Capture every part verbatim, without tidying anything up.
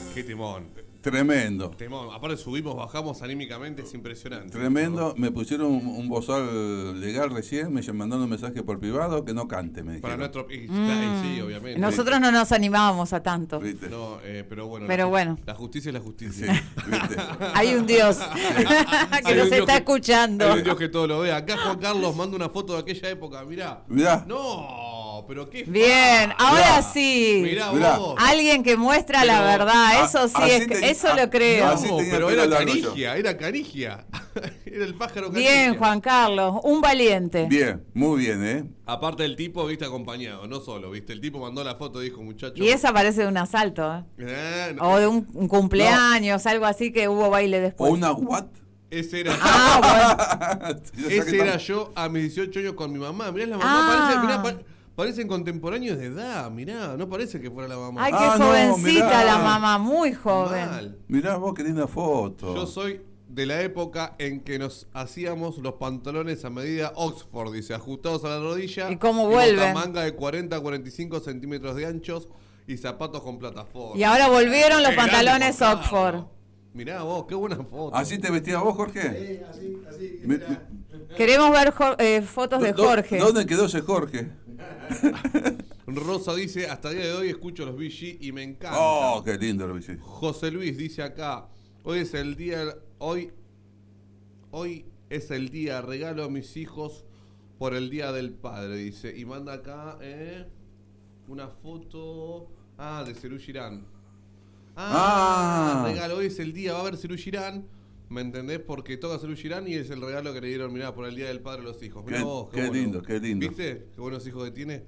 Qué temón. Tremendo. Temón. Aparte subimos, bajamos anímicamente, es impresionante. Tremendo. Me pusieron un, un bozal legal recién, me mandaron un mensaje por privado que no cante, me dijeron. Para nuestro... Y, Mm. sí, obviamente. Nosotros no nos animábamos a tanto. ¿Viste? No, eh, pero bueno. Pero la, bueno. La justicia es la justicia. Sí, ¿viste? Hay un Dios que Hay nos un Dios está que- escuchando. Hay un Dios que todo lo ve. Acá Juan Carlos manda una foto de aquella época. Mirá. Mirá. No, pero qué Bien, fa- ahora Mirá. sí. Mirá, Mirá. vos. Alguien que muestra Pero- la verdad, eso sí, así es, te- eso ah, lo creo. así No, tenía pero pelo era largo yo. canigia, era canigia. Era el pájaro canigia. Bien, Juan Carlos, un valiente. Bien, muy bien, ¿eh? Aparte el tipo, viste, acompañado, no solo, viste. El tipo mandó la foto y dijo, muchacho. Y esa parece de un asalto, ¿eh? Eh, no, O de un, un cumpleaños, algo así que hubo baile O después. una what? Ese era, Ah, ese era yo a mis dieciocho años con mi mamá. Mirá la mamá, Ah. parece, mirá, pa- parecen contemporáneos de edad, mirá, no parece que fuera la mamá. Ay, qué Ah, no, jovencita mirá. la mamá, muy joven. Mal. Mirá vos, qué linda foto. Yo soy de la época en que nos hacíamos los pantalones a medida Oxford, dice, ajustados a la rodilla. ¿Y cómo vuelven? manga de cuarenta a cuarenta y cinco centímetros de anchos y zapatos con plataforma. Y ahora volvieron los Qué grande, pantalones Juan Carlos. Oxford. Mirá vos, qué buena foto. ¿Así te vestías vos, Jorge? Sí, así, así. Me- Mira. Queremos ver jo- eh, fotos de ¿Dó- Jorge. ¿Dónde quedó ese Jorge? Rosa dice, hasta el día de hoy escucho los B G y me encanta. Oh, qué lindo lo viste. José Luis dice acá, hoy es el día, hoy, hoy es el día, regalo a mis hijos por el día del padre, dice, y manda acá eh, una foto, ah, de Serú Girán. Ah, Ah. regalo, hoy es el día, va a haber Serú Girán, ¿me entendés? Porque toca Serú Girán y es el regalo que le dieron, mirá, por el día del padre a los hijos. Mirá Qué- vos, qué bueno. lindo, qué lindo. ¿Viste? Qué buenos hijos que tiene.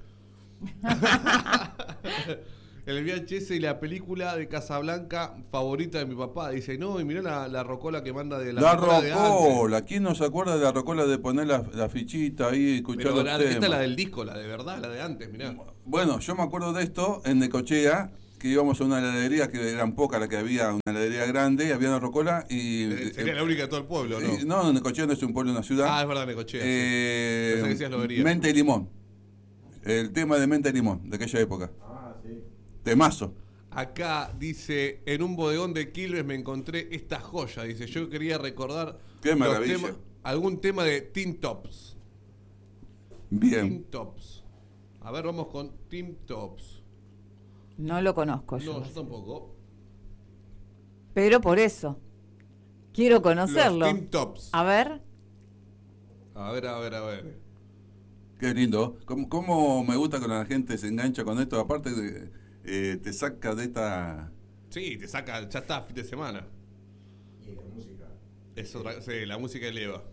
El V H S y la película de Casablanca favorita de mi papá. Dice, no, y mirá la, la rocola que manda de la, La rocola de antes. rocola, ¿quién no se acuerda de la rocola de poner la, la fichita ahí, escuchar Pero los la, temas? esta es la del disco, la de verdad, la de antes, mirá. Bueno, yo me acuerdo de esto en Necochea, que íbamos a una heladería, que eran pocas las que había, una heladería grande, y había una rocola y... Eh, Sería la única de todo el pueblo, ¿no? y- no, Necochea no es un pueblo, una ciudad. Ah, es verdad, Necochea. sí. Eh, Pensé que decías Lobería. Menta y limón. El tema de menta y limón, de aquella época. Ah, sí. Temazo. Acá dice, en un bodegón de Quilmes me encontré esta joya. Dice, yo quería recordar Qué los maravilla. temas- algún tema de Teen Tops. Bien. Teen Tops. A ver, vamos con Teen Tops. No lo conozco yo. No, yo tampoco. Pero por eso. Quiero Los conocerlo. Teen Tops. A ver. A ver, a ver, a ver. Qué lindo. ¿Cómo, cómo me gusta cuando la gente se engancha con esto? Aparte, de, eh, te saca de esta... Sí, te saca, ya está, fin de semana. Y la música. Es otra, sí, la música eleva.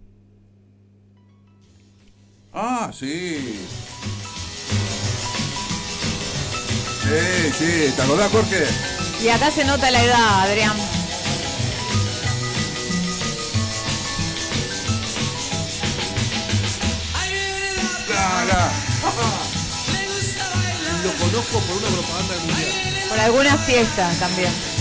Ah, sí. Sí, sí. ¿Te acordás, Jorge? Y acá se nota la edad, Adrián. Claro. Lo conozco por una propaganda del mundial. Por alguna fiesta también.